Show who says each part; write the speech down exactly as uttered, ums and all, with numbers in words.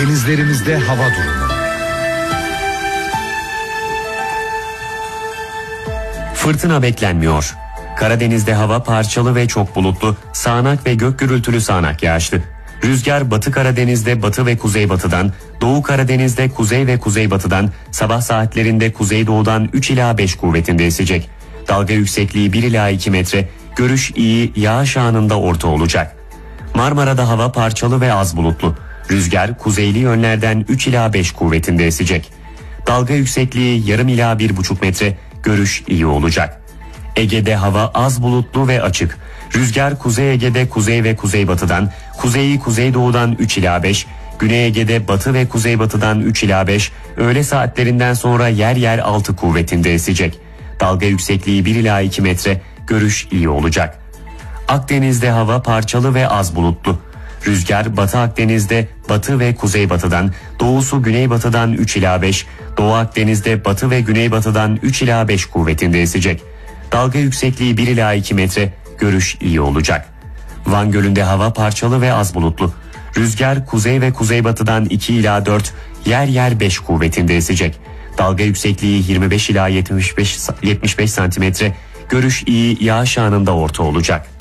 Speaker 1: Denizlerimizde hava durumu.
Speaker 2: Fırtına beklenmiyor. Karadeniz'de hava parçalı ve çok bulutlu, sağanak ve gök gürültülü sağanak yağışlı. Rüzgar Batı Karadeniz'de batı ve kuzeybatıdan, Doğu Karadeniz'de kuzey ve kuzeybatıdan, sabah saatlerinde kuzeydoğudan üç ila beş kuvvetinde esecek. Dalga yüksekliği bir ila iki metre, görüş iyi, yağış anında orta olacak. Marmara'da hava parçalı ve az bulutlu. Rüzgar kuzeyli yönlerden üç ila beş kuvvetinde esecek. Dalga yüksekliği yarım ila bir buçuk metre, görüş iyi olacak. Ege'de hava az bulutlu ve açık. Rüzgar Kuzey Ege'de kuzey ve kuzeybatıdan, kuzeyi kuzeydoğudan üç ila beş, Güney Ege'de batı ve kuzeybatıdan üç ila beş, öğle saatlerinden sonra yer yer altı kuvvetinde esecek. Dalga yüksekliği bir ila iki metre, görüş iyi olacak. Akdeniz'de hava parçalı ve az bulutlu. Rüzgar Batı Akdeniz'de batı ve kuzeybatıdan, doğusu güneybatıdan üç ila beş, Doğu Akdeniz'de batı ve güneybatıdan üç ila beş kuvvetinde esecek. Dalga yüksekliği bir ila iki metre, görüş iyi olacak. Van Gölü'nde hava parçalı ve az bulutlu. Rüzgar kuzey ve kuzeybatıdan iki ila dört, yer yer beş kuvvetinde esecek. Dalga yüksekliği yirmi beş ila yetmiş beş, yetmiş beş santimetre, görüş iyi, yağış anında orta olacak.